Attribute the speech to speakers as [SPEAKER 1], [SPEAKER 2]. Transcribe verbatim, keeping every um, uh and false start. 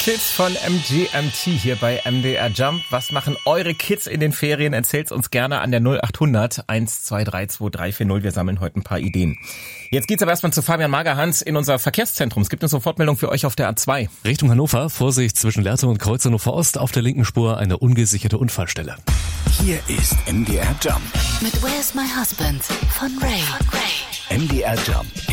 [SPEAKER 1] Kids von M G M T hier bei M D R Jump. Was machen eure Kids in den Ferien? Erzählt's uns gerne an der null acht hundert eins zwei drei zwei drei vier null. Wir sammeln heute ein paar Ideen. Jetzt geht's aber erstmal zu Fabian Magerhans in unser Verkehrszentrum. Es gibt eine Sofortmeldung für euch auf der A zwei.
[SPEAKER 2] Richtung Hannover, Vorsicht zwischen Lehrte und Kreuz Hannover Ost, auf der linken Spur eine ungesicherte Unfallstelle.
[SPEAKER 3] Hier ist M D R Jump.
[SPEAKER 4] Mit Where's My Husband von Ray.
[SPEAKER 3] M D R Jump